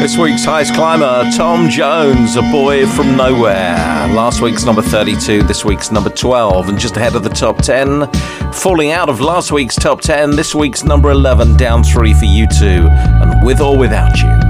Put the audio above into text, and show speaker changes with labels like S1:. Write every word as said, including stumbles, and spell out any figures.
S1: This week's highest climber, Tom Jones, A Boy From Nowhere. Last week's number thirty-two, this week's number twelve. And just ahead of the top ten, falling out of last week's top ten, this week's number eleven, down three for U two, and With or Without You.